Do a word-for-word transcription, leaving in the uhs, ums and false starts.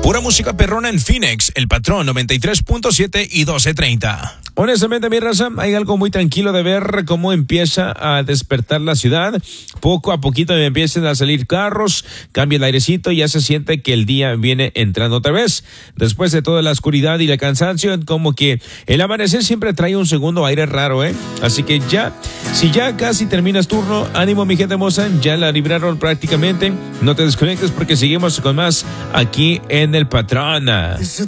Pura música perrona en Phoenix, El Patrón noventa y tres punto siete y doce treinta. Honestamente, mi raza, hay algo muy tranquilo de ver cómo empieza a despertar la ciudad. Poco a poquito empiezan a salir carros, cambia el airecito y ya se siente que el día viene entrando otra vez. Después de toda la oscuridad y el cansancio, como que el amanecer siempre trae un segundo aire raro, ¿eh? Así que ya, si ya casi terminas turno, ánimo mi gente hermosa, ya la libraron prácticamente. No te desconectes porque seguimos con más aquí en El Patrón.